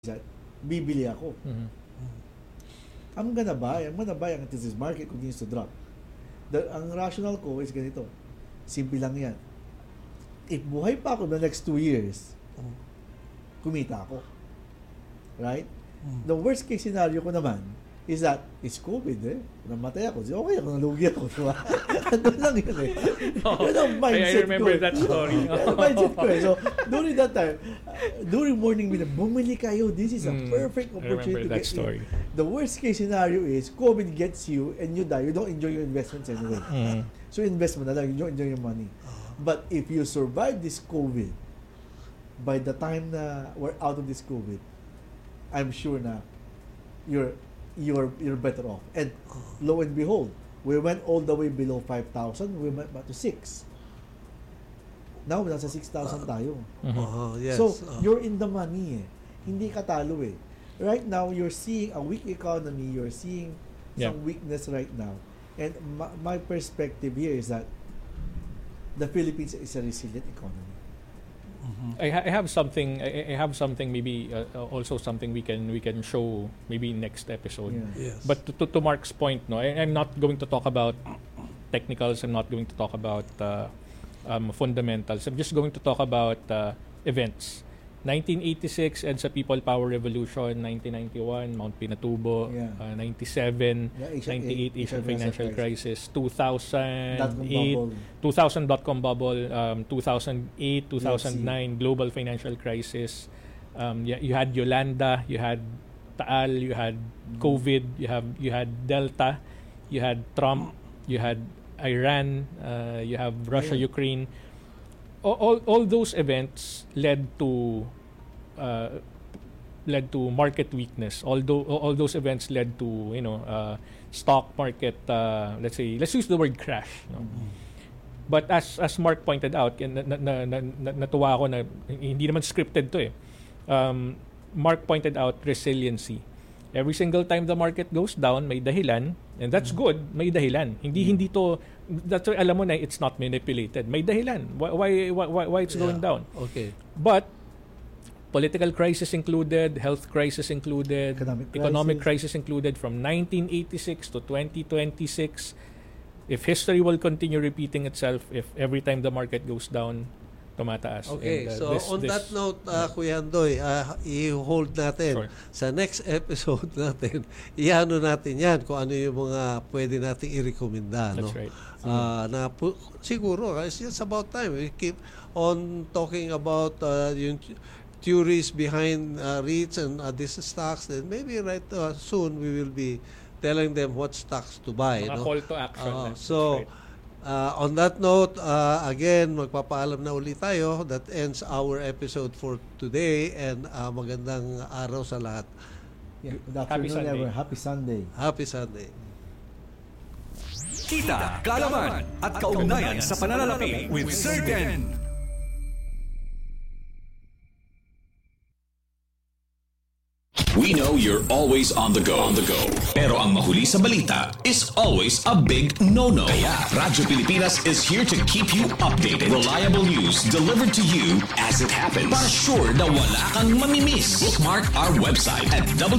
bibili ako. I'm gonna buy until this market continues to drop. Ang rational ko is ganito. Simple lang yan. If buhay pa ako the next 2 years, kumita ako. Right? The worst case scenario ko naman is that it's COVID namatay ako. Okay ako, nalugi ako. Diba? Doon lang yun Yun ang mindset I remember ko. that story. Mindset ko So, during that time, during morning meeting, bumili kayo. This is a perfect opportunity to get story. in. The worst case scenario is COVID gets you and you die. You don't enjoy your investments anyway. So, invest mo na lang. You don't enjoy your money. But if you survive this COVID, by the time na we're out of this COVID, I'm sure na you're better off. And lo and behold, we went all the way below 5,000. We went back to 6. Now, nasa 6,000 tayo. Yes. So, you're in the money Hindi ka talo Right now, you're seeing a weak economy. You're seeing some weakness right now. And my perspective here is that the Philippines is a resilient economy. I have something. I have something. Maybe also something we can show maybe next episode. Yeah. Yes. But to Mark's point, I'm not going to talk about technicals. I'm not going to talk about fundamentals. I'm just going to talk about events. 1986 EDSA People Power Revolution, 1991 Mount Pinatubo, 97, 98 Asian Financial Crisis, 2008 .com bubble, 2008, 2009 Global Financial Crisis. You had Yolanda, you had Taal, you had COVID, you had Delta, you had Trump, you had Iran, you have Russia, Ukraine. All those events led to market weakness. All those events led to stock market. Let's use the word crash. But as Mark pointed out, natuwa ako na hindi naman scripted to Mark pointed out resiliency. Every single time the market goes down, may dahilan, and that's good. May dahilan. Hindi to. That's why alam mo na it's not manipulated. May dahilan. Why it's going down? Okay. But political crisis included, health crisis included, economic crisis included from 1986 to 2026. If history will continue repeating itself, if every time the market goes down, tumataas. Okay, and, so on that note, Kuya Andoy, i-hold natin sa next episode natin, i-ano natin yan kung ano yung mga pwede natin i-recommenda. That's right. Siguro, it's about time. We keep on talking about yung theories behind REITs and these stocks. Then maybe soon we will be telling them what stocks to buy. Mga call to action. On that note, again, magpapaalam na ulit tayo. That ends our episode for today, and magandang araw sa lahat. Happy Sunday. Happy Sunday. Happy Sunday. Kita, kaalaman, at kaugnayan sa pananalapi with Sir Ken. We know you're always on the go. Pero ang mahuli sa balita is always a big no-no. Kaya Radyo Pilipinas is here to keep you updated. Reliable news delivered to you as it happens. Para sure na wala kang mamimiss. Bookmark our website at